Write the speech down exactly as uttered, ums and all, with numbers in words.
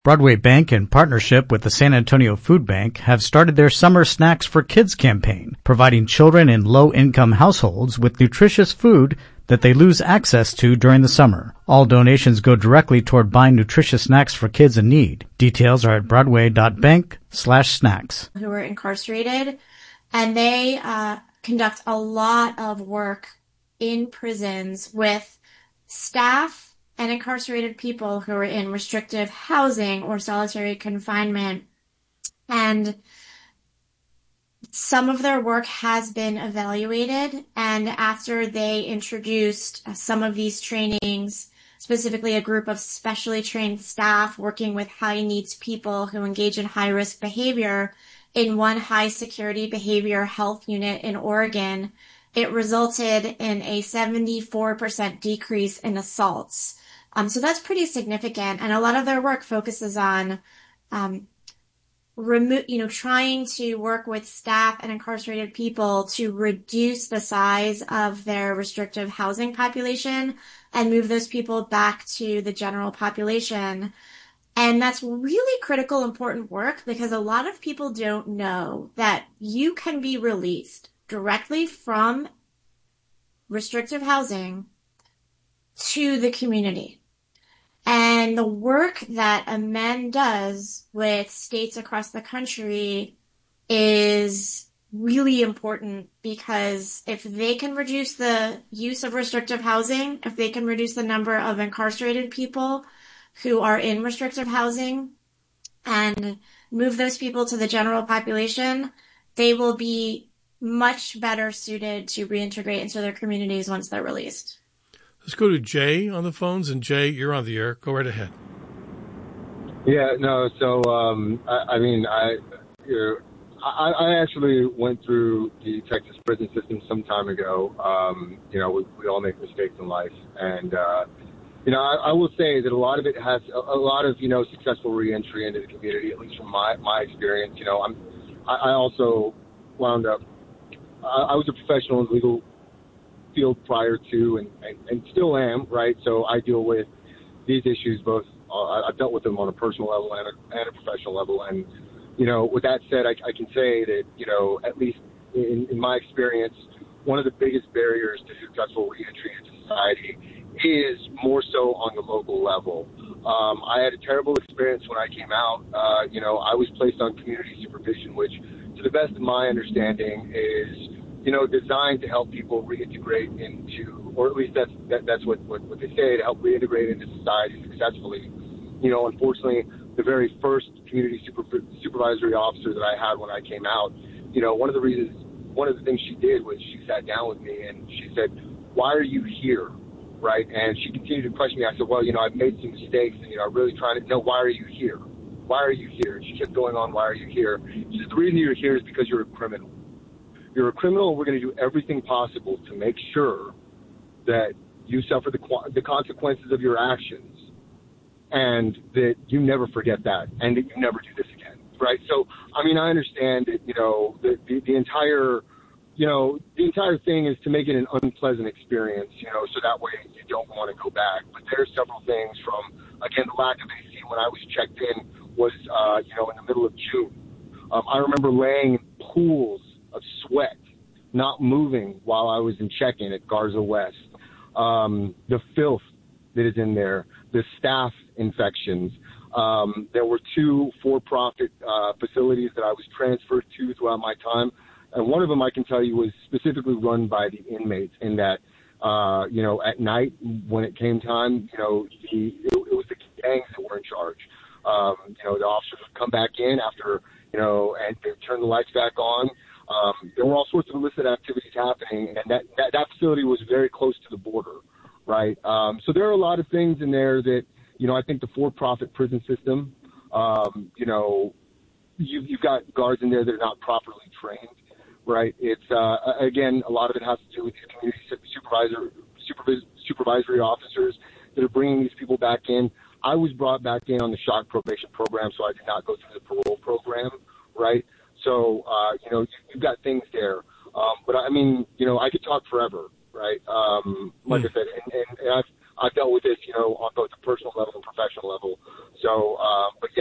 Broadway Bank, in partnership with the San Antonio Food Bank, have started their Summer Snacks for Kids campaign, providing children in low-income households with nutritious food that they lose access to during the summer. All donations go directly toward buying nutritious snacks for kids in need. Details are at broadway.bank slash snacks. Who are incarcerated, and they uh, conduct a lot of work in prisons with staff and incarcerated people who are in restrictive housing or solitary confinement. And some of their work has been evaluated. And after they introduced some of these trainings, specifically a group of specially trained staff working with high needs people who engage in high risk behavior in one high security behavior health unit in Oregon, it resulted in a seventy-four percent decrease in assaults. Um, so that's pretty significant. And a lot of their work focuses on, um, remo- you know, trying to work with staff and incarcerated people to reduce the size of their restrictive housing population and move those people back to the general population. And that's really critical, important work because a lot of people don't know that you can be released directly from restrictive housing to the community. And the work that Amen does with states across the country is really important because if they can reduce the use of restrictive housing, if they can reduce the number of incarcerated people who are in restrictive housing and move those people to the general population, they will be much better suited to reintegrate into their communities once they're released. Let's go to Jay on the phones. And Jay, you're on the air. Go right ahead. Yeah, no, so, um, I, I mean, I, you know, I, I actually went through the Texas prison system some time ago. Um, you know, we, we all make mistakes in life. And, uh, you know, I, I will say that a lot of it has a, a lot of, you know, successful reentry into the community, at least from my, my experience. You know, I'm, I, I also wound up, I, I was a professional in legal field prior to and, and, and still am, right? So I deal with these issues both, uh, I've dealt with them on a personal level and a, and a professional level. And, you know, with that said, I, I can say that, you know, at least in, in my experience, one of the biggest barriers to successful reentry into society is more so on the local level. Um, I had a terrible experience when I came out. Uh, you know, I was placed on community supervision, which to the best of my understanding is, you know, designed to help people reintegrate into, or at least that's that, that's what, what, what they say, to help reintegrate into society successfully. You know, unfortunately, the very first community super, supervisory officer that I had when I came out, you know, one of the reasons, one of the things she did was she sat down with me and she said, "Why are you here?" Right? And she continued to question me. I said, "Well, you know, I've made some mistakes and, you know, I'm really trying to know, why are you here? Why are you here?" And she kept going on, "Why are you here?" She said, "The reason you're here is because you're a criminal. You're a criminal, and we're going to do everything possible to make sure that you suffer the, the consequences of your actions and that you never forget that and that you never do this again." Right? So, I mean, I understand that, you know, the, the, the entire, you know, the entire thing is to make it an unpleasant experience, you know, so that way you don't want to go back. But there are several things from, again, the lack of A C when I was checked in was, uh, you know, in the middle of June. Um, I remember laying in pools of sweat, not moving while I was in check-in at Garza West. Um, the filth that is in there, the staff infections. Um, there were two for-profit uh, facilities that I was transferred to throughout my time. And one of them, I can tell you, was specifically run by the inmates in that, uh, you know, at night when it came time, you know, the, it, it was the gangs that were in charge. Um, you know, the officers would come back in after, you know, and they would turn the lights back on. Um, there were all sorts of illicit activities happening, and that, that, that facility was very close to the border, right? Um, so there are a lot of things in there that, you know, I think the for-profit prison system, um, you know, you, you've got guards in there that are not properly trained, right? It's, uh, again, a lot of it has to do with these community supervisor, supervis- supervisory officers that are bringing these people back in. I was brought back in on the shock probation program, so I did not go through the parole program, right? So, uh, you know, you've got things there. Um, but, I mean, you know, I could talk forever, right? Um, like mm. I said, and, and, and I've, I've dealt with this, you know, on both a personal level and professional level. So, uh, but yeah.